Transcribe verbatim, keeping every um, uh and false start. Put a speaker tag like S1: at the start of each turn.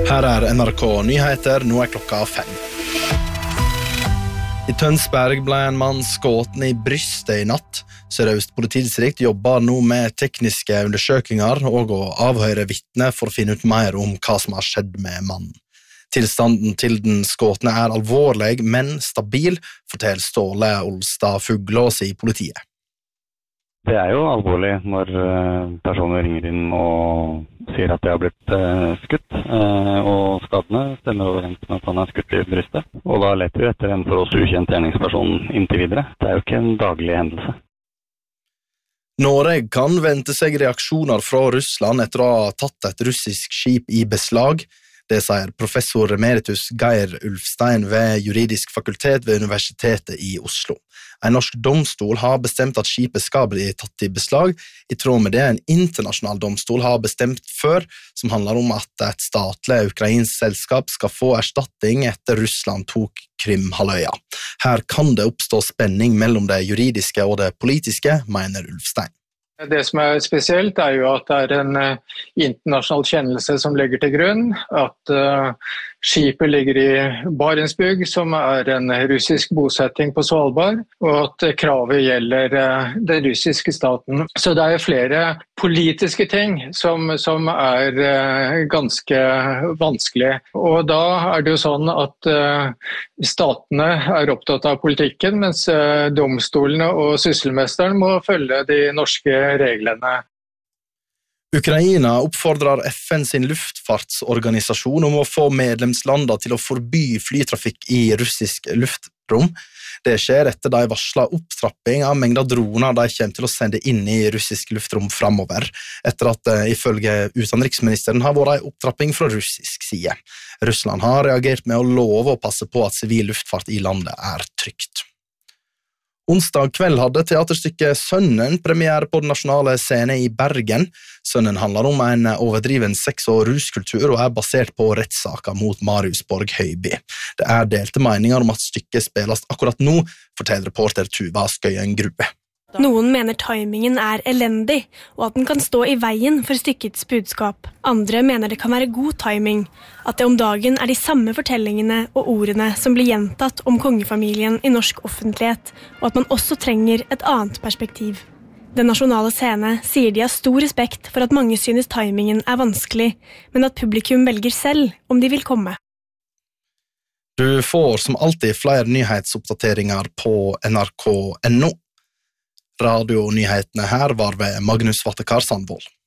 S1: Her er N R K Nyheter, nå er klokka fem. I Tønsberg ble en mann skutt i brystet i natt. Sør-Øst politidistrikt jobber nå med tekniske undersøkelser og å avhøre vitner for å finne ut mer om hva som har skjedd med mannen. Tilstanden til den skutne er alvorlig, men stabil, forteller Ståle Olstad Fuglås i politiet.
S2: Det er jo alvorlig når personer ringer inn og sier at de har blitt skutt, og skadene stemmer overens med at han er skutt i brystet. Og da leter vi etter en for oss ukjent gjerningsperson inntil videre. Det er jo ikke en daglig hendelse.
S1: Norge kan vente seg reaksjoner fra Russland etter å ha tatt et russisk skip i beslag. Det sier professor emeritus Geir Ulfstein ved Juridisk fakultet ved Universitetet i Oslo. En norsk domstol har bestemt at skipet skal bli tatt i beslag, i tråd med det en internasjonal domstol har bestemt før, som handler om at et statlig ukrainsk selskap skal få erstatning etter Russland tok Krimhalvøya. Her kan det oppstå spenning mellom det juridiske og det politiske, mener Ulfstein.
S3: Det som er spesielt er jo at det er en uh, internasjonal kjennelse som legger til grunn, at uh, skipet ligger i Barentsburg, som er en russisk bosetting på Svalbard, og at uh, kravet gjelder uh, den russiske staten. Så det er flere politiske ting som, som er uh, ganske vanskelig. Og da er det jo sånn at uh, statene er opptatt av politikken, mens uh, domstolene og sysselmesteren må følge de norske reglene.
S1: Ukraina oppfordrer F N sin luftfartsorganisasjon om å få medlemslandene til å forby flytrafikk i russisk luftrom. Det skjer etter de varslet opptrapping av mengder droner de kommer til å sende inn i russisk luftrom fremover, etter at det ifølge utenriksministeren har vært en opptrapping fra russisk side. Russland har reagert med å love å passe på at sivil luftfart i landet er trygt. Onsdag kveld hadde teaterstykket Sønnen premiere på den nasjonale scenen i Bergen. Sønnen handler om en overdriven sex- og ruskultur og er basert på rettssaker mot Marius Borg Høiby. Det er delte meninger om at stykket spilles akkurat nå, forteller reporter Tuva Skøyen Grue.
S4: Noen mener timingen er elendig, og at den kan stå i veien for stykkets budskap. Andre mener det kan være god timing, at det om dagen er de samme fortellingene og ordene som blir gjentatt om kongefamilien i norsk offentlighet, og at man også trenger et annet perspektiv. Den nasjonale scene sier de har stor respekt for at mange synes timingen er vanskelig, men at publikum velger selv om de vil komme.
S1: Du får som alltid flere nyhetsoppdateringer på N R K punktum no. Radionyhetene her var ved Magnus Vattekar Sandvold.